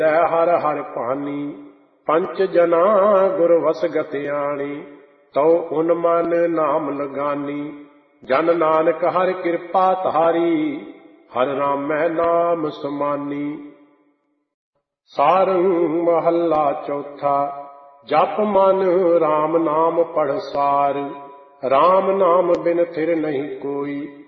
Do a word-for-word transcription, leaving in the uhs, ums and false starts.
हर हर पानी पंच जना गुर वसगत आणी तो उन मन नाम लगानी जन नानक हर कृपा तारी हर राम मैं नाम समानी। सारंग महला चौथा जप मन राम नाम पढ़ सार राम नाम बिन थिर नहीं कोई